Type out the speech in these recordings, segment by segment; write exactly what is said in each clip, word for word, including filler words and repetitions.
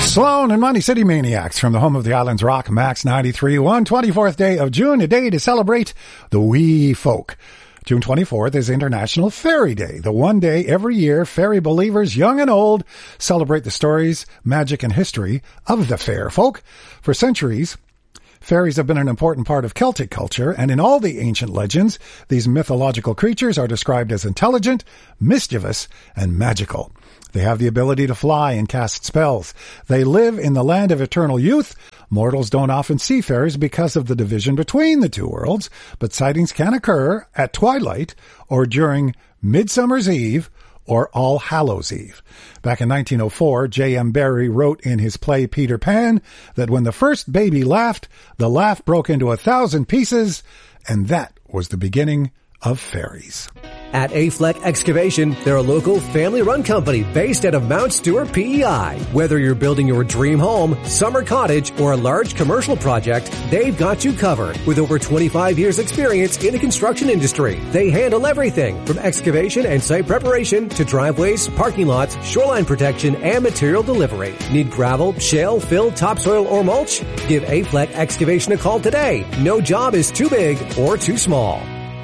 Sloan and Money City Maniacs from the home of the Islands Rock, Max ninety-three point one, twenty-fourth day of June, a day to celebrate the wee folk. June twenty-fourth is International Fairy Day, the one day every year fairy believers, young and old, celebrate the stories, magic, and history of the fair folk. For centuries, fairies have been an important part of Celtic culture, and in all the ancient legends, these mythological creatures are described as intelligent, mischievous, and magical. They have the ability to fly and cast spells. They live in the land of eternal youth. Mortals don't often see fairies because of the division between the two worlds, but sightings can occur at twilight or during Midsummer's Eve or All Hallows' Eve. Back in nineteen oh four, J M Barrie wrote in his play Peter Pan that when the first baby laughed, the laugh broke into a thousand pieces, and that was the beginning of fairies. At Afleck Excavation, they're a local family-run company based out of Mount Stewart, P E I. Whether you're building your dream home, summer cottage, or a large commercial project, they've got you covered. With over twenty-five years experience in the construction industry, they handle everything from excavation and site preparation to driveways, parking lots, shoreline protection, and material delivery. Need gravel, shale, fill, topsoil, or mulch? Give Afleck Excavation a call today. No job is too big or too small.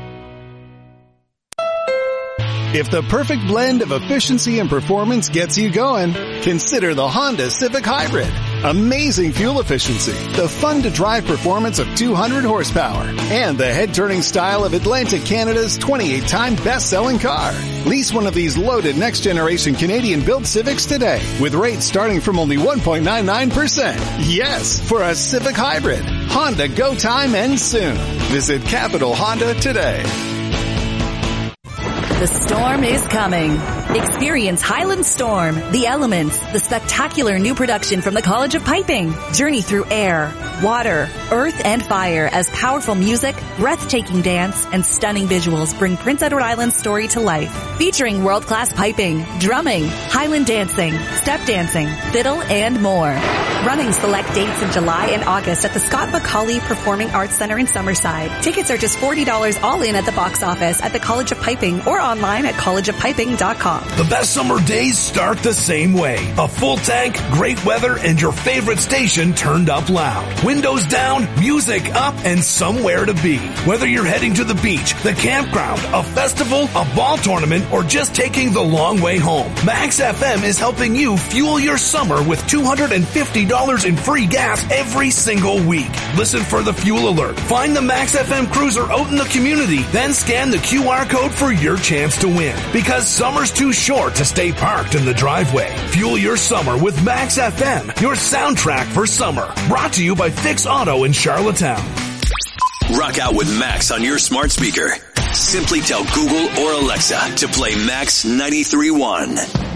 If the perfect blend of efficiency and performance gets you going, consider the Honda Civic Hybrid. Amazing fuel efficiency, the fun-to-drive performance of two hundred horsepower, and the head-turning style of Atlantic Canada's twenty-eight time best-selling car. Lease one of these loaded next-generation Canadian-built Civics today, with rates starting from only one point nine nine percent. Yes, for a Civic Hybrid. Honda Go Time ends soon. Visit Capital Honda today. The storm is coming. Experience Highland Storm, The Elements, the spectacular new production from the College of Piping. Journey through air, water, earth, and fire as powerful music, breathtaking dance, and stunning visuals bring Prince Edward Island's story to life. Featuring world-class piping, drumming, Highland dancing, step dancing, fiddle, and more. Running select dates in July and August at the Scott McCauley Performing Arts Center in Summerside. Tickets are just forty dollars all in at the box office at the College of Piping or online at college of piping dot com. The best summer days start the same way. A full tank, great weather, and your favorite station turned up loud. Windows down, music up, and somewhere to be. Whether you're heading to the beach, the campground, a festival, a ball tournament, or just taking the long way home, Max F M is helping you fuel your summer with two hundred fifty dollars in free gas every single week. Listen for the fuel alert. Find the Max F M cruiser out in the community, then scan the Q R code for your chance to win. Because summer's too short to stay parked in the driveway. Fuel your summer with Max F M, your soundtrack for summer. Brought to you by Fix Auto in Charlottetown. Rock out with Max on your smart speaker. Simply tell Google or Alexa to play Max ninety-three point one.